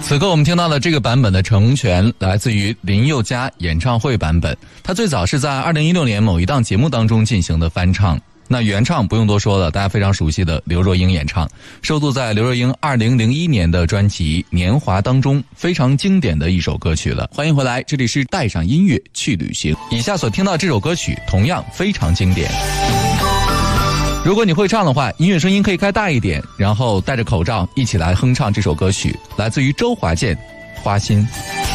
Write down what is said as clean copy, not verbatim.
此刻我们听到的这个版本的成全来自于林宥嘉演唱会版本，它最早是在2016年某一档节目当中进行的翻唱。那原唱不用多说了，大家非常熟悉的刘若英演唱，收录在刘若英2001年的专辑《年华》当中，非常经典的一首歌曲了。欢迎回来，这里是带上音乐去旅行。以下所听到这首歌曲同样非常经典。如果你会唱的话，音乐声音可以开大一点，然后戴着口罩一起来哼唱这首歌曲，来自于周华健《花心》。